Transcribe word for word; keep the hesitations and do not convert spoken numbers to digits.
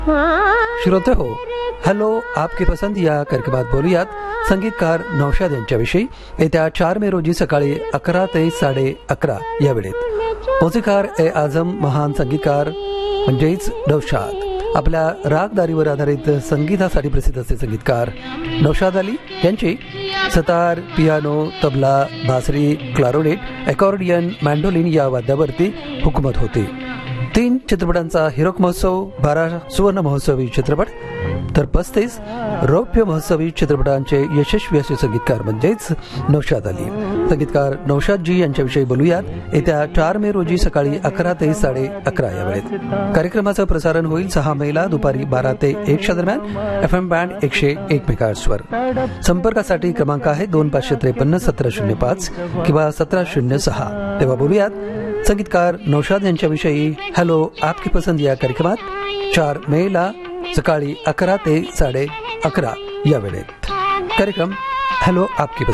श्रोते हो, हॅलो आपकी पसंद या कार्यक्रमात बोलूयात संगीतकार नौशाद यांच्याविषयी. येत्या चार मे रोजी सकाळी अकरा ते साडे अकरा या वेळेत मौसीकार ए आझम महान संगीतकार म्हणजेच नौशाद आपल्या रागदारीवर आधारित संगीतासाठी प्रसिद्ध असे संगीतकार नौशाद अली यांची सतार, पियानो, तबला, बासरी, क्लारोनेट, अकॉर्डियन, मँडोलिन या वाद्यावरती हुकूमत होती. तीन चित्रपटांचा हिरोक महोत्सव, बारा सुवर्ण महोत्सवी चित्रपट तर पस्तीस रौप्य महोत्सवी चित्रपटांचे यशस्वी असे संगीतकार म्हणजेच नौशाद अली. संगीतकार नौशादजी यांच्याविषयी बोलूयात. येत्या चार मे रोजी सकाळी अकरा ते साडे अकरा या वेळेत कार्यक्रमाचं प्रसारण होईल सहा मेला दुपारी बारा ते एकच्या दरम्यान एफ एम बँड एकशे एक मेगाहर्ट्झवर. संपर्कासाठी क्रमांक आहे दोन पाचशे त्रेपन्न सतरा शून्य पाच किंवा सतरा शून्य सहा. तेव्हा बोलूयात संगीतकार नौशाद यांच्याविषयी हॅलो आपकी पसंद या कार्यक्रमात चार मेला सकाळी अकरा ते साडे अकरा या वेळेत. कार्यक्रम हॅलो आपकी पसंद.